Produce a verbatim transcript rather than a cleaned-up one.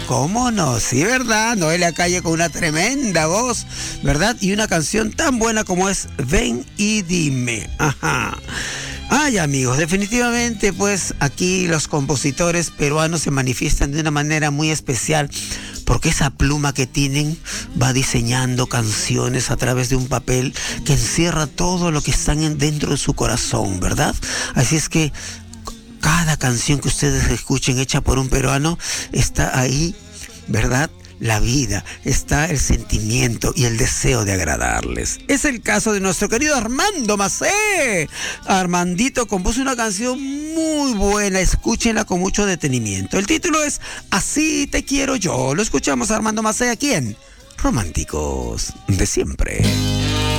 ¿Cómo no? Sí, ¿verdad? Noelia Calle con una tremenda voz, ¿verdad? Y una canción tan buena como es Ven y Dime. Ajá. Ay, amigos, definitivamente, pues aquí los compositores peruanos se manifiestan de una manera muy especial, porque esa pluma que tienen va diseñando canciones a través de un papel que encierra todo lo que están en- dentro de su corazón, ¿verdad? Así es que cada canción que ustedes escuchen hecha por un peruano está ahí, ¿verdad? La vida, está el sentimiento y el deseo de agradarles. Es el caso de nuestro querido Armando Macé. Armandito compuso una canción muy buena, escúchenla con mucho detenimiento. El título es Así te quiero yo. Lo escuchamos a Armando Macé aquí en Románticos de Siempre.